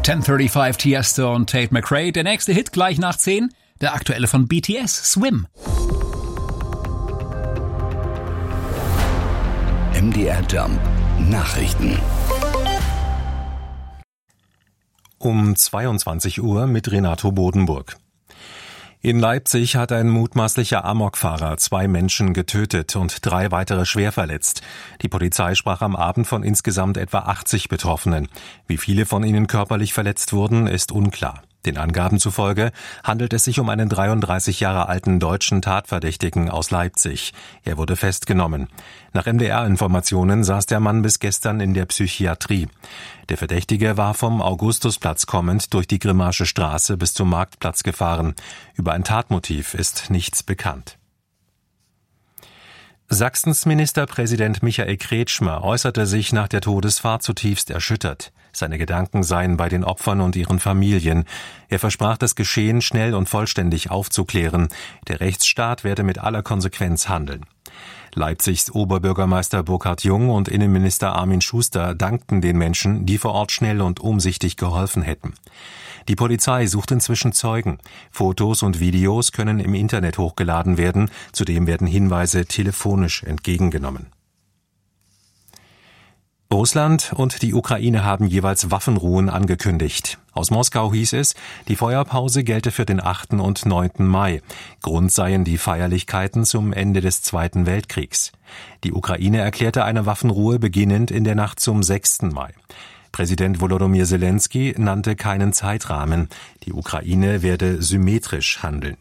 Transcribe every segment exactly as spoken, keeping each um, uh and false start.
zehn fünfunddreißig Tiesto und Tate McRae. Der nächste Hit gleich nach zehn. Der aktuelle von B T S, Swim. M D R Jump Nachrichten. Um zweiundzwanzig Uhr mit Renato Bodenburg. In Leipzig hat ein mutmaßlicher Amokfahrer zwei Menschen getötet und drei weitere schwer verletzt. Die Polizei sprach am Abend von insgesamt etwa achtzig Betroffenen. Wie viele von ihnen körperlich verletzt wurden, ist unklar. Den Angaben zufolge handelt es sich um einen dreiunddreißig Jahre alten deutschen Tatverdächtigen aus Leipzig. Er wurde festgenommen. Nach M D R-Informationen saß der Mann bis gestern in der Psychiatrie. Der Verdächtige war vom Augustusplatz kommend durch die Grimmarsche Straße bis zum Marktplatz gefahren. Über ein Tatmotiv ist nichts bekannt. Sachsens Ministerpräsident Michael Kretschmer äußerte sich nach der Todesfahrt zutiefst erschüttert. Seine Gedanken seien bei den Opfern und ihren Familien. Er versprach, das Geschehen schnell und vollständig aufzuklären. Der Rechtsstaat werde mit aller Konsequenz handeln. Leipzigs Oberbürgermeister Burkhard Jung und Innenminister Armin Schuster dankten den Menschen, die vor Ort schnell und umsichtig geholfen hätten. Die Polizei sucht inzwischen Zeugen. Fotos und Videos können im Internet hochgeladen werden. Zudem werden Hinweise telefonisch entgegengenommen. Russland und die Ukraine haben jeweils Waffenruhen angekündigt. Aus Moskau hieß es, die Feuerpause gelte für den achten und neunten Mai. Grund seien die Feierlichkeiten zum Ende des Zweiten Weltkriegs. Die Ukraine erklärte eine Waffenruhe beginnend in der Nacht zum sechsten Mai. Präsident Volodymyr Zelensky nannte keinen Zeitrahmen. Die Ukraine werde symmetrisch handeln.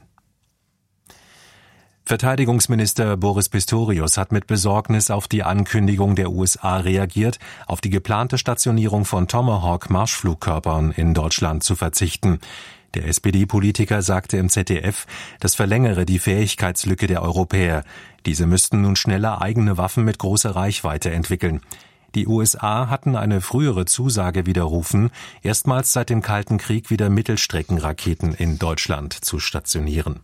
Verteidigungsminister Boris Pistorius hat mit Besorgnis auf die Ankündigung der U S A reagiert, auf die geplante Stationierung von Tomahawk-Marschflugkörpern in Deutschland zu verzichten. Der S P D-Politiker sagte im Z D F, das verlängere die Fähigkeitslücke der Europäer. Diese müssten nun schneller eigene Waffen mit großer Reichweite entwickeln. Die U S A hatten eine frühere Zusage widerrufen, erstmals seit dem Kalten Krieg wieder Mittelstreckenraketen in Deutschland zu stationieren.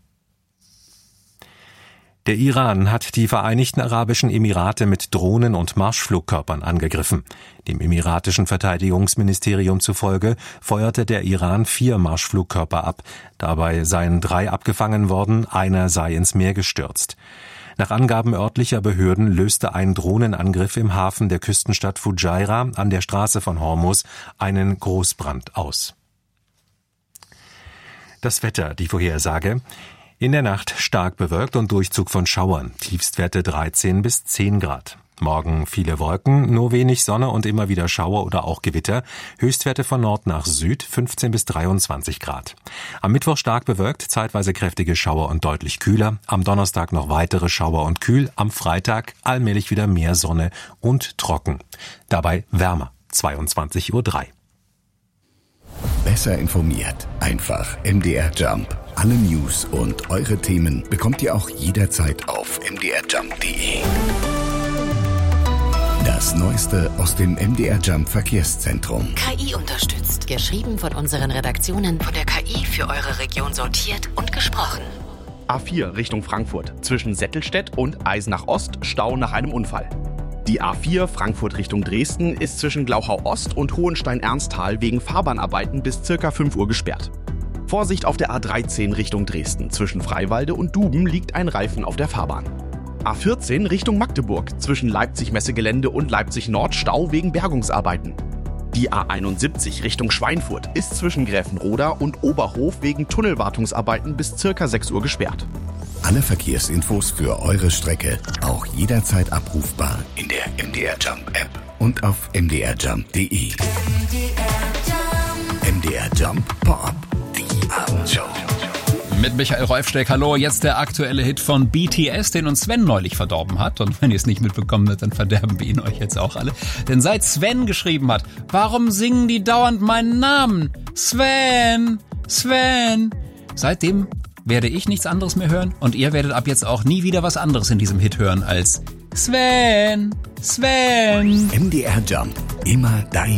Der Iran hat die Vereinigten Arabischen Emirate mit Drohnen und Marschflugkörpern angegriffen. Dem emiratischen Verteidigungsministerium zufolge feuerte der Iran vier Marschflugkörper ab. Dabei seien drei abgefangen worden, einer sei ins Meer gestürzt. Nach Angaben örtlicher Behörden löste ein Drohnenangriff im Hafen der Küstenstadt Fujairah an der Straße von Hormuz einen Großbrand aus. Das Wetter, die Vorhersage. In der Nacht stark bewölkt und Durchzug von Schauern, Tiefstwerte dreizehn bis zehn Grad. Morgen viele Wolken, nur wenig Sonne und immer wieder Schauer oder auch Gewitter. Höchstwerte von Nord nach Süd fünfzehn bis dreiundzwanzig Grad. Am Mittwoch stark bewölkt, zeitweise kräftige Schauer und deutlich kühler. Am Donnerstag noch weitere Schauer und kühl. Am Freitag allmählich wieder mehr Sonne und trocken. Dabei wärmer, zweiundzwanzig Uhr drei. Besser informiert. Einfach M D R Jump. Alle News und eure Themen bekommt ihr auch jederzeit auf m d r jump punkt d e. Das Neueste aus dem M D R Jump Verkehrszentrum. K I unterstützt. Geschrieben von unseren Redaktionen, von der K I für eure Region sortiert und gesprochen. A vier Richtung Frankfurt. Zwischen Settelstedt und Eisenach Ost Stau nach einem Unfall. Die A vier Frankfurt Richtung Dresden ist zwischen Glauchau Ost und Hohenstein-Ernsthal wegen Fahrbahnarbeiten bis circa fünf Uhr gesperrt. Vorsicht auf der A dreizehn Richtung Dresden. Zwischen Freiwalde und Duben liegt ein Reifen auf der Fahrbahn. A vierzehn Richtung Magdeburg. Zwischen Leipzig-Messegelände und Leipzig-Nord Stau wegen Bergungsarbeiten. Die A einundsiebzig Richtung Schweinfurt ist zwischen Gräfenroda und Oberhof wegen Tunnelwartungsarbeiten bis circa sechs Uhr gesperrt. Alle Verkehrsinfos für eure Strecke auch jederzeit abrufbar in der M D R Jump App und auf m d r jump punkt d e. M D R Jump Pop, die Abendshow. Mit Michael Rolfsteck, hallo, jetzt der aktuelle Hit von B T S, den uns Sven neulich verdorben hat. Und wenn ihr es nicht mitbekommen habt, dann verderben wir ihn euch jetzt auch alle. Denn seit Sven geschrieben hat, warum singen die dauernd meinen Namen? Sven, Sven. Seitdem werde ich nichts anderes mehr hören und ihr werdet ab jetzt auch nie wieder was anderes in diesem Hit hören als Sven, Sven. M D R Jump, immer dein